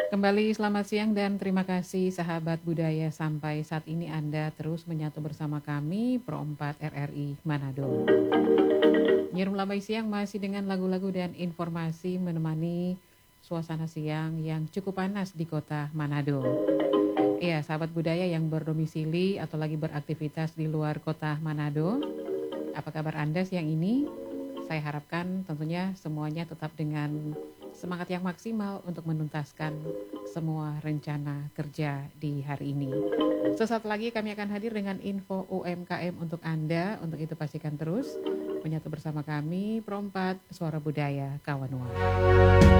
Kembali selamat siang dan terima kasih sahabat budaya sampai saat ini Anda terus menyatu bersama kami Pro 4 RRI Manado. Nyirum Lambai Siang masih dengan lagu-lagu dan informasi menemani suasana siang yang cukup panas di kota Manado. Iya, sahabat budaya yang berdomisili atau lagi beraktivitas di luar kota Manado, apa kabar Anda siang ini? Saya harapkan tentunya semuanya tetap dengan semangat yang maksimal untuk menuntaskan semua rencana kerja di hari ini. Sesaat lagi kami akan hadir dengan info UMKM untuk Anda. Untuk itu pastikan terus menyatu bersama kami, Perompat Suara Budaya Kawanua.